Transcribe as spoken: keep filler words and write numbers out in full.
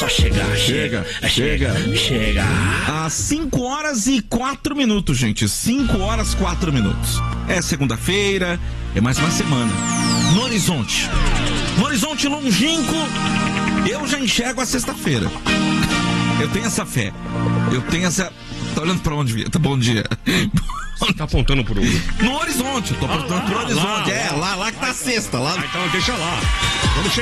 só chegar. Chega, chega, chega. Chega. Às cinco horas e quatro minutos, gente. cinco horas e quatro minutos. É segunda-feira, é mais uma semana. No horizonte. No horizonte longínquo, eu já enxergo a sexta-feira. Eu tenho essa fé. Eu tenho essa... Tá olhando pra onde? Tá, bom dia. Você tá apontando pro... No horizonte, eu tô apontando ah, pro horizonte. Lá, é, lá, lá que tá a sexta. Lá... Ah, então deixa lá. Vamos chegar.